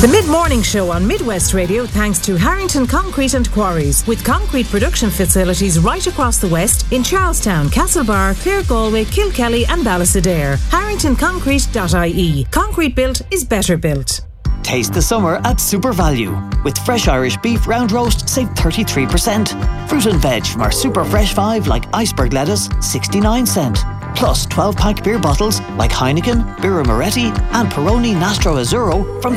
The Mid-Morning Show on Midwest Radio thanks to Harrington Concrete and Quarries, with concrete production facilities right across the West in Charlestown, Castlebar, Clare, Galway, Kilkelly and Ballysadare. HarringtonConcrete.ie. Concrete built is better built. Taste the summer at Super Value. With fresh Irish beef round roast, save 33%. Fruit and veg from our Super Fresh 5 like iceberg lettuce, 69 cent. Plus 12-pack beer bottles like Heineken, Birra Moretti and Peroni Nastro Azzurro from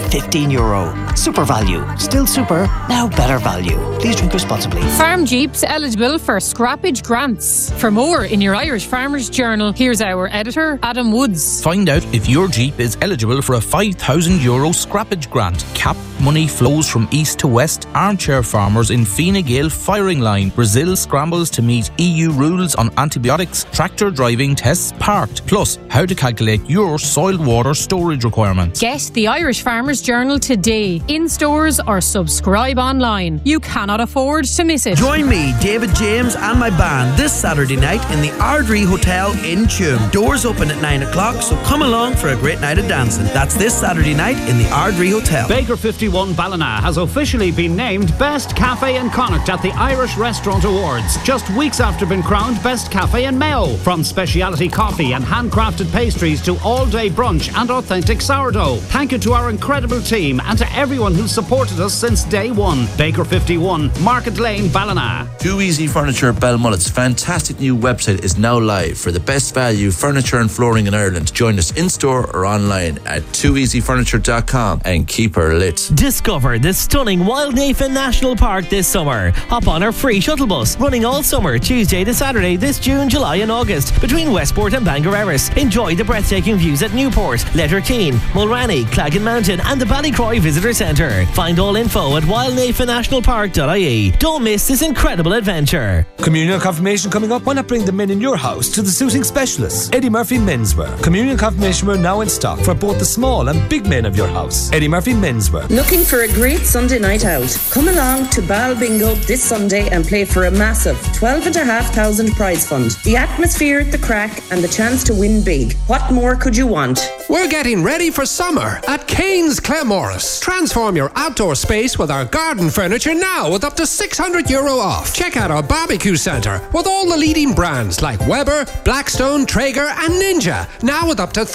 €15. Super Value. Still super, now better value. Please drink responsibly. Farm Jeeps eligible for scrappage grants. For more in your Irish Farmers Journal, here's our editor, Adam Woods. Find out if your Jeep is eligible for a €5,000 scrappage grant. Cap money flows from east to west. Armchair farmers in Fine Gael firing line. Brazil scrambles to meet EU rules on antibiotics. Tractor driving tests parked. Plus, how to calculate your soil water storage requirements. Get the Irish Farmers Journal today, in stores or subscribe online. You cannot afford to miss it. Join me, David James and my band this Saturday night in the Ardrey Hotel in Tuam. Doors open at 9 o'clock, so come along for a great night of dancing. That's this Saturday night in the Ardrey Hotel. Baker 51 Ballina has officially been named Best Cafe in Connacht at the Irish Restaurant Awards, just weeks after being crowned Best Cafe in Mayo. From speciality coffee and handcrafted pastries to all-day brunch and authentic sourdough. Thank you to our incredible team and to everyone who's supported us since day one. Baker 51, Market Lane, Ballina. Too Easy Furniture Belmullet's fantastic new website is now live for the best value furniture and flooring in Ireland. Join us in-store or online at tooeasyfurniture.com and keep her lit. Discover the stunning Wildnafen National Park this summer. Hop on our free shuttle bus running all summer, Tuesday to Saturday this June, July and August between Westport and Bangor Erris. Enjoy the breathtaking views at Newport, Letterkeene, Mulranny, Claggan Mountain and the Ballycroy Visitor Centre. Find all info at wildnafennationalpark.ie. Don't miss this incredible adventure. Communion confirmation coming up. Why not bring the men in your house to the suiting specialists? Eddie Murphy Menswear. Communion confirmation wear now in stock for both the small and big men of your house. Eddie Murphy Menswear. Looking for a great Sunday night out? Come along to Bal Bingo this Sunday and play for a massive $12,500 prize fund. The atmosphere at the crack and the chance to win big. What more could you want? We're getting ready for summer at Kane's Claremorris. Transform your outdoor space with our garden furniture now with up to €600 off. Check out our barbecue centre with all the leading brands like Weber, Blackstone, Traeger and Ninja. Now with up to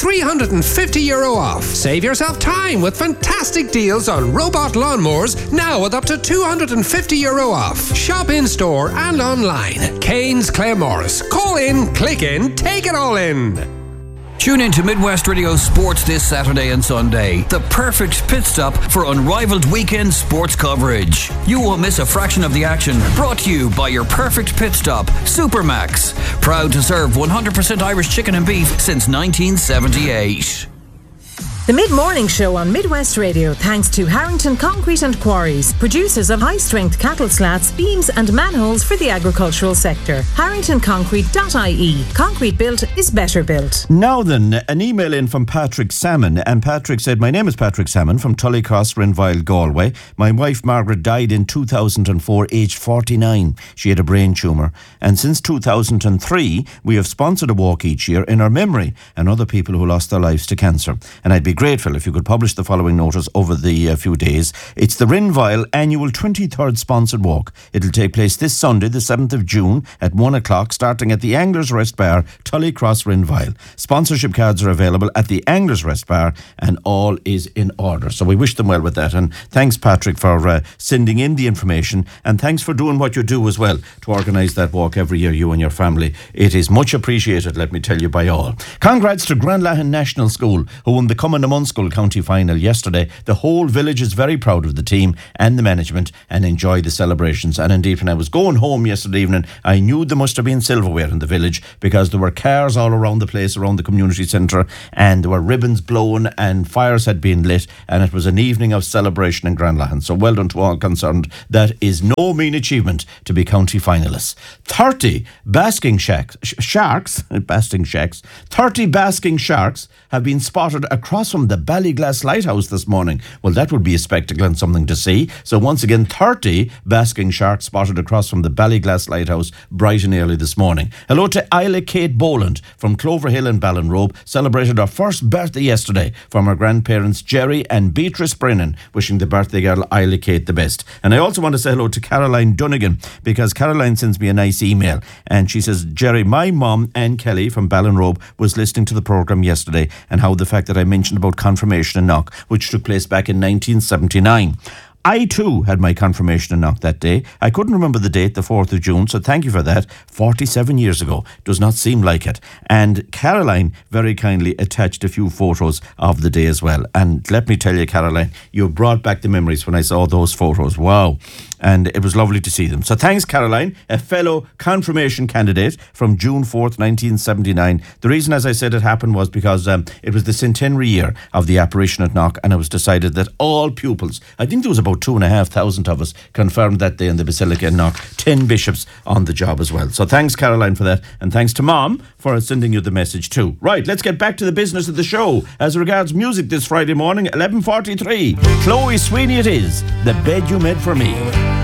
€350 off. Save yourself time with fantastic deals on robot lawnmowers now with up to €250 off. Shop in store and online. Kane's Claremorris. Call in, click in, take it all in. Tune in to Midwest Radio Sports this Saturday and Sunday. The perfect pit stop for unrivaled weekend sports coverage. You won't miss a fraction of the action. Brought to you by your perfect pit stop, Supermax. Proud to serve 100% Irish chicken and beef since 1978. The Mid-Morning Show on Midwest Radio thanks to Harrington Concrete and Quarries, producers of high-strength cattle slats, beams and manholes for the agricultural sector. HarringtonConcrete.ie. Concrete built is better built. Now then, an email in from Patrick Salmon, and Patrick said, "My name is Patrick Salmon from Tullycross, Rinvile, Galway. My wife Margaret died in 2004, aged 49. She had a brain tumour, and since 2003 we have sponsored a walk each year in her memory and other people who lost their lives to cancer. And I'd be grateful if you could publish the following notice over the few days. It's the Rinvile annual 23rd sponsored walk. It'll take place this Sunday, the 7th of June at 1 o'clock, starting at the Anglers Rest Bar, Tullycross, Rinvile. Sponsorship cards are available at the Anglers Rest Bar and all is in order. So we wish them well with that. And thanks, Patrick, for sending in the information, and thanks for doing what you do as well to organise that walk every year, you and your family. It is much appreciated, let me tell you, by all. Congrats to Grandlahan National School, who won the Cumann na Munschool County Final yesterday. The whole village is very proud of the team and the management and enjoy the celebrations. And indeed, when I was going home yesterday evening, I knew there must have been silverware in the village, because there were cars all around the place, around the community centre, and there were ribbons blown and fires had been lit, and it was an evening of celebration in Grandlahan. So well done to all concerned. That is no mean achievement to be county finalists. 30 basking sharks have been spotted across across from the Ballyglass Lighthouse this morning. Well, that would be a spectacle and something to see. So once again, 30 basking sharks spotted across from the Ballyglass Lighthouse bright and early this morning. Hello to Isla Kate Boland from Clover Hill in Ballinrobe. Celebrated her first birthday yesterday from her grandparents Jerry and Beatrice Brennan. Wishing the birthday girl Isla Kate the best. And I also want to say hello to Caroline Dunnigan, because Caroline sends me a nice email and she says, Jerry, my mum Anne Kelly from Ballinrobe was listening to the programme yesterday, and how the fact that I mentioned about confirmation in Knock, which took place back in 1979. I too had my confirmation in Knock that day. I couldn't remember the date, the 4th of June, so thank you for that. 47 years ago. Does not seem like it. And Caroline very kindly attached a few photos of the day as well. And let me tell you, Caroline, you brought back the memories when I saw those photos. Wow. And it was lovely to see them. So thanks, Caroline, a fellow confirmation candidate from June 4th, 1979. The reason, as I said, it happened was because it was the centenary year of the apparition at Knock, and it was decided that all pupils, I think there was about 2,500 of us, confirmed that day in the Basilica in Knock. 10 bishops on the job as well. So thanks, Caroline, for that. And thanks to Mom for sending you the message too. Right, let's get back to the business of the show. As regards music this Friday morning, 11:43. Chloe Sweeney it is, The Bed You Made For Me.